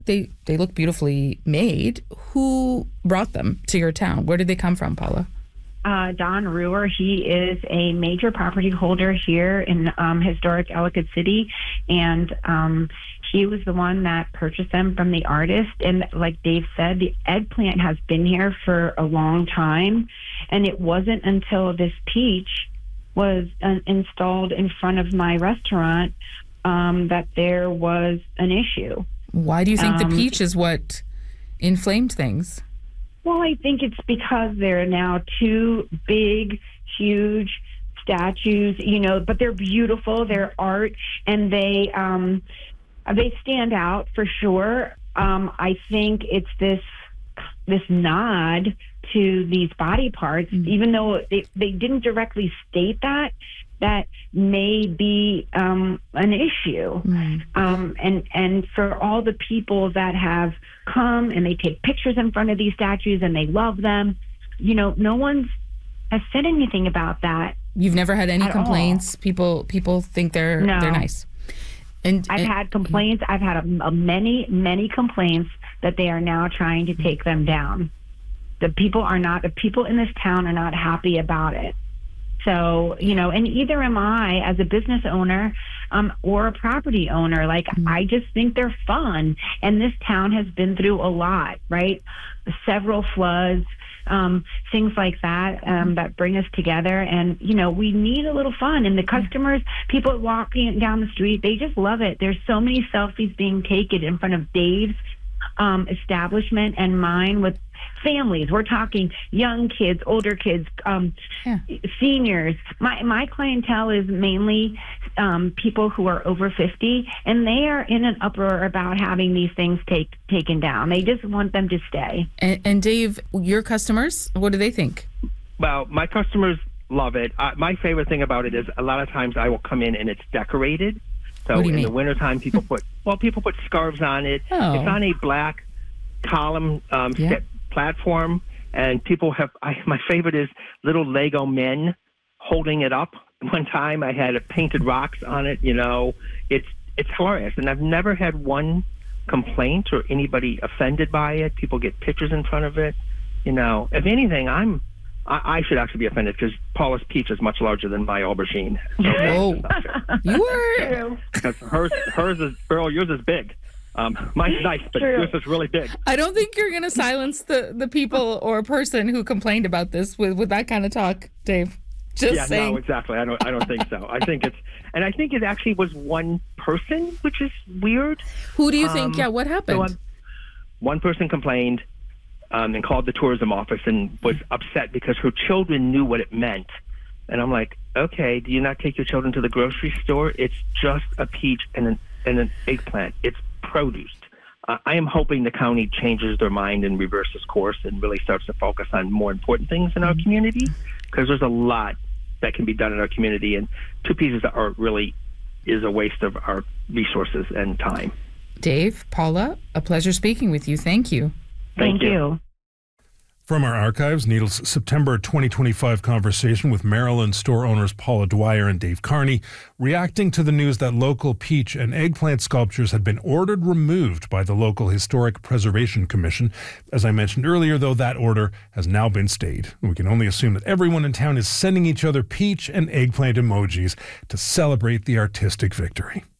They look beautifully made. Who brought them to your town? Where did they come from, Paula? Don Ruhr, he is a major property holder here in historic Ellicott City, and he was the one that purchased them from the artist. And like Dave said, the eggplant has been here for a long time, and it wasn't until this peach was installed in front of my restaurant that there was an issue. Why do you think the peach is what inflamed things? Well, I think it's because there are now two big, huge statues, but they're beautiful. They're art, and they stand out for sure. I think it's this nod to these body parts, even though they didn't directly state that may be an issue. And for all the people that have come and they take pictures in front of these statues and they love them, no one has said anything about that. You've never had any complaints? People think they're nice. And I've had complaints. I've had many complaints that they are now trying to take them down. The people in this town are not happy about it. So, and either am I as a business owner or a property owner. I just think they're fun. And this town has been through a lot, right? Several floods, things like that, that bring us together. And, we need a little fun. And the customers, people walking down the street, they just love it. There's so many selfies being taken in front of Dave's establishment and mine with families. We're talking young kids, older kids, seniors. My clientele is mainly people who are over 50, and they are in an uproar about having these things taken down. They just want them to stay. And Dave, your customers, what do they think? Well, my customers love it. My favorite thing about it is a lot of times I will come in and it's decorated. So in the wintertime, people put scarves on it. Oh. It's on a black column platform, and people have. My favorite is little Lego men holding it up. One time, I had painted rocks on it. It's hilarious, and I've never had one complaint or anybody offended by it. People get pictures in front of it. If anything, I should actually be offended because Paula's peach is much larger than my aubergine. Oh, you were. Because hers is, Beryl, yours is big. Mine's nice, but yours is really big. I don't think you're going to silence the people or person who complained about this with that kind of talk, Dave. Just saying. No, exactly. I don't think so. I think it actually was one person, which is weird. Who do you think? What happened? So one person complained. And called the tourism office and was upset because her children knew what it meant. And I'm like, okay, do you not take your children to the grocery store? It's just a peach and an eggplant. It's produce. I am hoping the county changes their mind and reverses course and really starts to focus on more important things in our community, because there's a lot that can be done in our community, and two pieces of art really is a waste of our resources and time. Dave, Paula, a pleasure speaking with you. Thank you. Thank you. From our archives, Needle's September 2025 conversation with Maryland store owners Paula Dwyer and Dave Carney, reacting to the news that local peach and eggplant sculptures had been ordered removed by the local Historic Preservation Commission. As I mentioned earlier, though, that order has now been stayed. We can only assume that everyone in town is sending each other peach and eggplant emojis to celebrate the artistic victory.